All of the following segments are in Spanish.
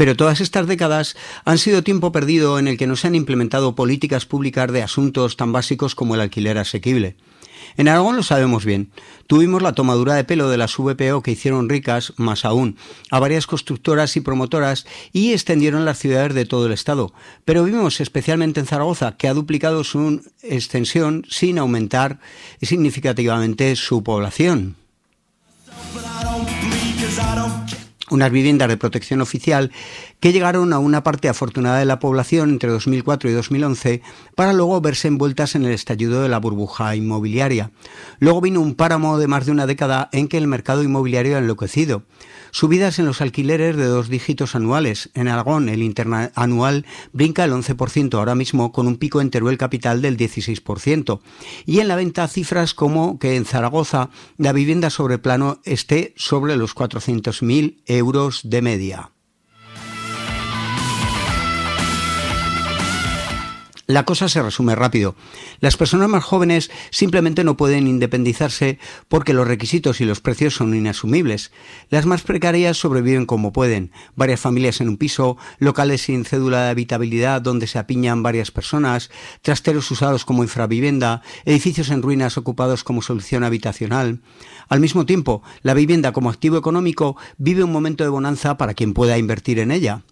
Pero todas estas décadas han sido tiempo perdido en el que no se han implementado políticas públicas de asuntos tan básicos como el alquiler asequible. En Aragón lo sabemos bien. Tuvimos la tomadura de pelo de las VPO que hicieron ricas, más aún, a varias constructoras y promotoras y extendieron las ciudades de todo el estado. Pero vimos especialmente en Zaragoza que ha duplicado su extensión sin aumentar significativamente su población. Unas viviendas de protección oficial que llegaron a una parte afortunada de la población entre 2004 y 2011 para luego verse envueltas en el estallido de la burbuja inmobiliaria. Luego vino un páramo de más de una década en que el mercado inmobiliario ha enloquecido. Subidas en los alquileres de 2 dígitos anuales. En Aragón el interanual brinca el 11% ahora mismo con un pico en Teruel capital del 16%. Y en la venta cifras como que en Zaragoza la vivienda sobre plano esté sobre los 400.000 euros de media. La cosa se resume rápido. Las personas más jóvenes simplemente no pueden independizarse porque los requisitos y los precios son inasumibles. Las más precarias sobreviven como pueden. Varias familias en un piso, locales sin cédula de habitabilidad donde se apiñan varias personas, trasteros usados como infravivienda, edificios en ruinas ocupados como solución habitacional. Al mismo tiempo, la vivienda como activo económico vive un momento de bonanza para quien pueda invertir en ella.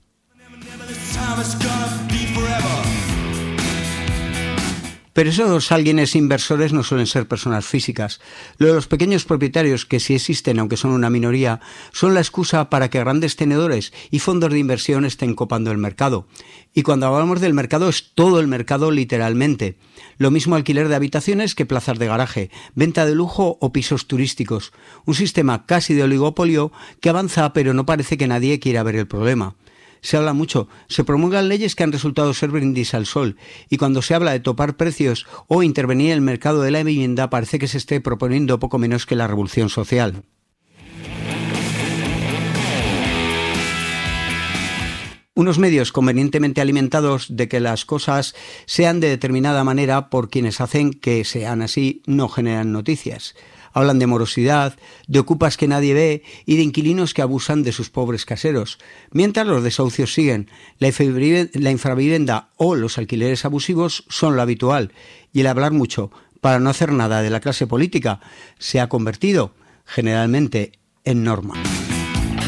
Pero esos alguienes inversores no suelen ser personas físicas. Lo de los pequeños propietarios, que sí existen, aunque son una minoría, son la excusa para que grandes tenedores y fondos de inversión estén copando el mercado. Y cuando hablamos del mercado, es todo el mercado literalmente. Lo mismo alquiler de habitaciones que plazas de garaje, venta de lujo o pisos turísticos. Un sistema casi de oligopolio que avanza, pero no parece que nadie quiera ver el problema. Se habla mucho, se promulgan leyes que han resultado ser brindis al sol, y cuando se habla de topar precios o intervenir en el mercado de la vivienda parece que se esté proponiendo poco menos que la revolución social. Unos medios convenientemente alimentados de que las cosas sean de determinada manera por quienes hacen que sean así no generan noticias. Hablan de morosidad, de ocupas que nadie ve y de inquilinos que abusan de sus pobres caseros. Mientras los desahucios siguen, la infravivienda o los alquileres abusivos son lo habitual y el hablar mucho para no hacer nada de la clase política se ha convertido generalmente en norma.